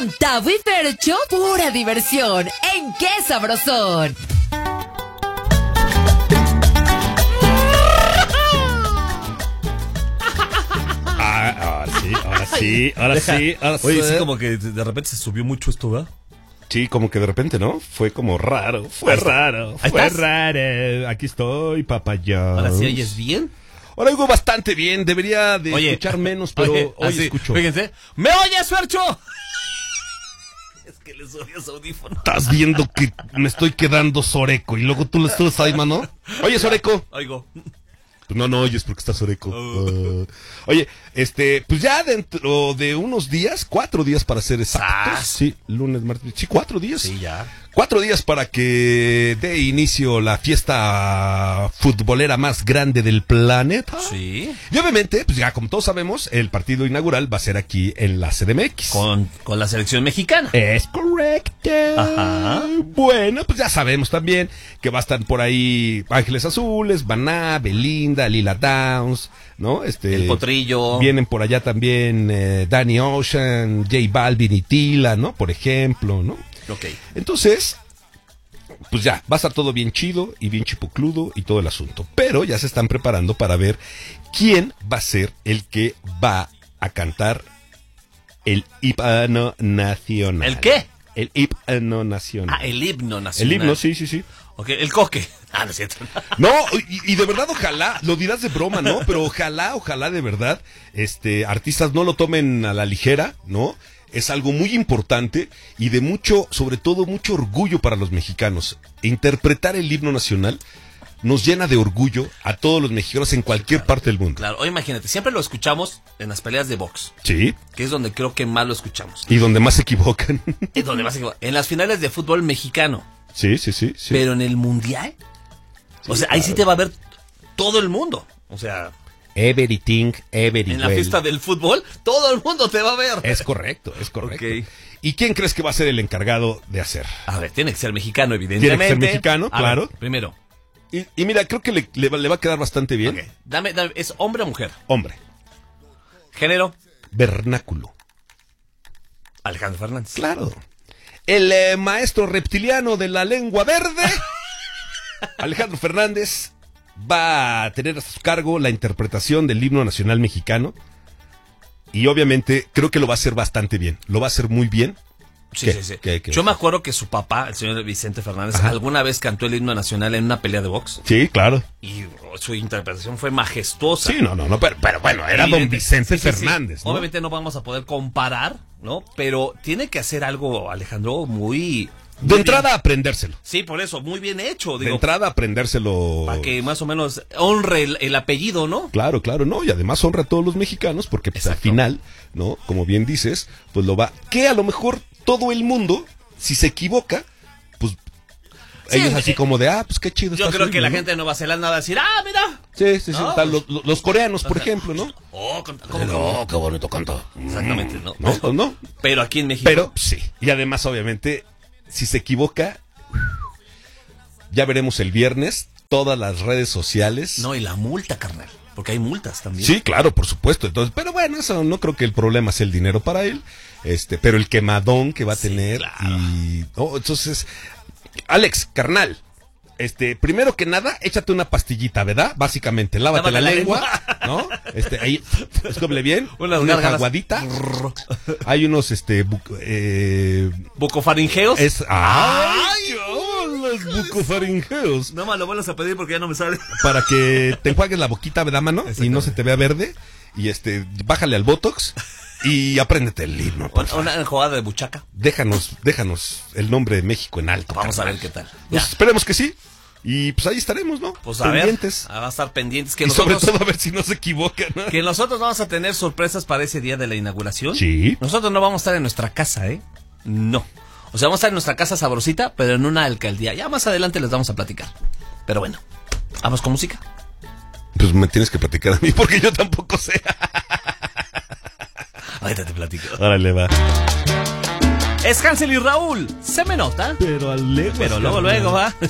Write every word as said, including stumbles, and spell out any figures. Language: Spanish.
Con Tavo y Fercho, pura diversión. ¿En qué sabrosón? Ah, ahora sí, ahora sí, ahora sí, ahora sí. Oye, sí, como que de repente se subió mucho esto, ¿verdad? Sí, como que de repente, ¿no? Fue como raro, fue raro, Ahí fue estás. raro. Aquí estoy, papayón. Ahora sí oyes bien. Ahora oigo bastante bien, debería de Oye, escuchar menos, pero oye, hoy así, escucho. Fíjense. ¡Me oyes, Fercho! Es que le subió su audífono. Estás viendo que me estoy quedando soreco y luego tú le estás ahí, mano. Oye, soreco. Oigo. Pues no, no oyes porque estás soreco. Uh, oye, este, pues ya dentro de unos días, cuatro días para ser exactos. Ah. Sí, lunes, martes, sí, cuatro días. Sí, ya. Cuatro días para que dé inicio la fiesta futbolera más grande del planeta. Sí. Y obviamente, pues ya como todos sabemos, el partido inaugural va a ser aquí en la C D M X. Con, con la selección mexicana. Es correcto. Ajá. Bueno, pues ya sabemos también que va a estar por ahí Ángeles Azules, Maná, Belinda, Lila Downs, ¿no? Este, El Potrillo. Vienen por allá también eh, Danny Ocean, J Balvin y Tila, ¿no? Por ejemplo, ¿no? Ok. Entonces, pues ya, va a estar todo bien chido y bien chipocludo y todo el asunto. Pero ya se están preparando para ver quién va a ser el que va a cantar el himno nacional. ¿El qué? El himno nacional. Ah, el himno nacional. El himno, sí, sí, sí. Ok, el coque. Ah, no es cierto. No, y, y de verdad, ojalá, lo dirás de broma, ¿no? Pero ojalá, ojalá de verdad, este, artistas no lo tomen a la ligera, ¿no? Es algo muy importante y de mucho, sobre todo, mucho orgullo para los mexicanos. Interpretar el himno nacional nos llena de orgullo a todos los mexicanos en cualquier Claro, parte del mundo. Claro, o imagínate, siempre lo escuchamos en las peleas de box, Sí, que es donde creo que más lo escuchamos. y donde más se equivocan. Es donde más se equivoca. En las finales de fútbol mexicano. Sí, sí, sí. sí. Pero en el mundial, o sea, ahí sí te va a ver todo el mundo. O sea, Everything, everywhere. en la fiesta del fútbol, todo el mundo te va a ver. Es correcto, es correcto. Ok. ¿Y quién crees que va a ser el encargado de hacer? A ver, tiene que ser mexicano, evidentemente. Tiene que ser mexicano, A claro. ver, primero, Y, y mira, creo que le, le va- le va a quedar bastante bien. ok, dame, dame, ¿es hombre o mujer? Hombre, Género, vernáculo. Alejandro Fernández. Claro. El eh, maestro reptiliano de la lengua verde, Alejandro Fernández, va a tener a su cargo la interpretación del himno nacional mexicano. Y obviamente creo que lo va a hacer bastante bien. Lo va a hacer muy bien. Sí, ¿Qué? sí, sí. ¿Qué, qué? Yo me acuerdo que su papá, el señor Vicente Fernández, Ajá. alguna vez cantó el himno nacional en una pelea de box. Sí, claro. Y su interpretación fue majestuosa. Sí, no, no, no, pero, pero bueno, era don Evidente- Vicente sí, sí, sí. Fernández, ¿no? Obviamente no vamos a poder comparar, ¿no? Pero tiene que hacer algo, Alejandro, muy... De muy entrada bien. aprendérselo. Sí, por eso, muy bien hecho, De digo, entrada aprendérselo. para que más o menos honre el, el apellido, ¿no? Claro, claro, no, y además honra a todos los mexicanos porque pues, al Exacto. final, ¿no? Como bien dices, pues lo va... Que a lo mejor todo el mundo, si se equivoca, pues Sí, ellos así eh, como de, ah, pues qué chido Yo está creo su que la himno, ¿no? gente de Nueva Zelanda va a decir, ah, mira. Sí, sí, sí, No, tal, pues- los, los coreanos, por ejemplo, ¿no? Oh, ¿cómo, cómo- No, qué bonito canta. Exactamente, ¿no? No, pues no. Pero aquí en México... Pero sí, y además obviamente, si se equivoca, ya veremos el viernes todas las redes sociales. No, y la multa, carnal. Porque hay multas también. Sí, claro, por supuesto. Entonces, pero bueno, eso no creo que el problema sea el dinero para él. Este, pero el quemadón que va a Sí, tener. claro. Y oh, entonces, Alex, carnal, este, primero que nada, échate una pastillita, ¿verdad? Básicamente, lávate Lávate la, la lengua, lengua. ¿no? Este, ahí, escoble bien, Unas una gárgaras. aguadita. Hay unos, este, bu- eh, ¿Bucofaringeos? es, ay, oh, los bucofaringeos. No más lo vuelvas a pedir porque ya no me sale. Para que te enjuagues la boquita, ¿verdad, mano? Y no se te vea verde. Y este, bájale al Botox y apréndete el himno, por Una, favor. una enjuagada de buchaca. Déjanos, déjanos el nombre de México en alto. Vamos a carnal. ver qué tal. Pues Ya. esperemos que sí. Y pues ahí estaremos, ¿no? Pues a pendientes. ver, a estar pendientes. Que Y sobre nosotros, todo a ver si no se equivocan, ¿no? que nosotros vamos a tener sorpresas para ese día de la inauguración. Sí. Nosotros no vamos a estar en nuestra casa, ¿eh? No. O sea, vamos a estar en nuestra casa sabrosita, pero en una alcaldía. Ya más adelante les vamos a platicar. Pero bueno, vamos con música. Pues me tienes que platicar a mí porque yo tampoco sé. Ahorita te platico. Órale, va. Es Hansel y Raúl. Se me nota. Pero al lejos. Pero luego, luego, va.